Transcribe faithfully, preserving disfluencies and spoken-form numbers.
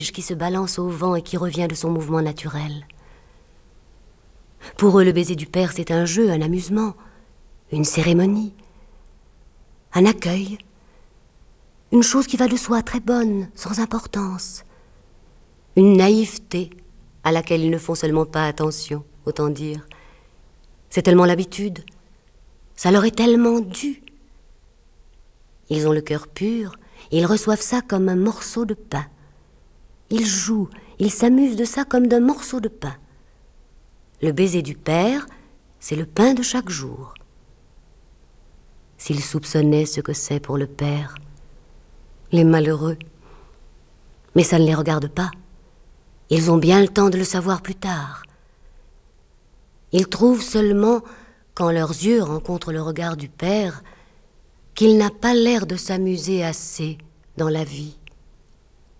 qui se balance au vent et qui revient de son mouvement naturel. Pour eux, le baiser du père, c'est un jeu, un amusement, une cérémonie, un accueil, une chose qui va de soi, très bonne, sans importance, une naïveté à laquelle ils ne font seulement pas attention, autant dire. C'est tellement l'habitude, ça leur est tellement dû. Ils ont le cœur pur, et ils reçoivent ça comme un morceau de pain. Ils jouent, ils s'amusent de ça comme d'un morceau de pain. Le baiser du père, c'est le pain de chaque jour. S'ils soupçonnaient ce que c'est pour le père, les malheureux. Mais ça ne les regarde pas. Ils ont bien le temps de le savoir plus tard. Ils trouvent seulement, quand leurs yeux rencontrent le regard du père, qu'il n'a pas l'air de s'amuser assez dans la vie.